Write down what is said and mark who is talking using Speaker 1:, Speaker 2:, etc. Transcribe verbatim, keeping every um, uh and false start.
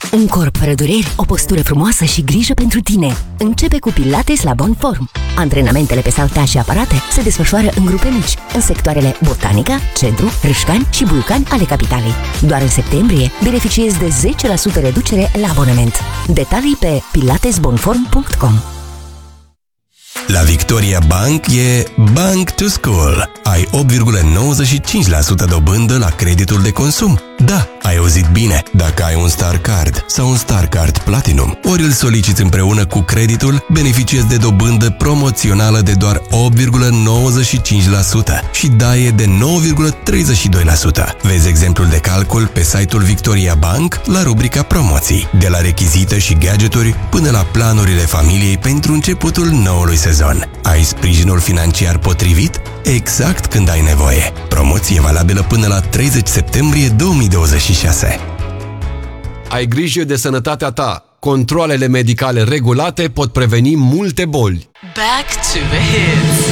Speaker 1: Un corp fără dureri, o postură frumoasă și grijă pentru tine. Începe cu Pilates la Bon Form. Antrenamentele pe saltea și aparate se desfășoară în grupe mici, în sectoarele Botanica, Centru, Râșcani și Bulcani ale capitalei. Doar în septembrie beneficiezi de zece la sută reducere la abonament. Detalii pe pilates bon form punct com.
Speaker 2: La Victoria Bank e Bank to School. Ai opt virgulă nouăzeci și cinci la sută dobândă la creditul de consum. Da, ai auzit bine. Dacă ai un Star Card sau un Star Card Platinum, ori îl soliciți împreună cu creditul, beneficiezi de dobândă promoțională de doar opt virgulă nouăzeci și cinci la sută și daie de nouă virgulă treizeci și doi la sută. Vezi exemplul de calcul pe site-ul Victoria Bank la rubrica promoții. De la rechizite și gadgeturi până la planurile familiei pentru începutul noului sezon. Ai sprijinul financiar potrivit exact când ai nevoie. Promoție valabilă până la treizeci septembrie două mii douăzeci și șase.
Speaker 3: Ai grijă de sănătatea ta. Controalele medicale regulate pot preveni multe boli.
Speaker 4: Back to the hits.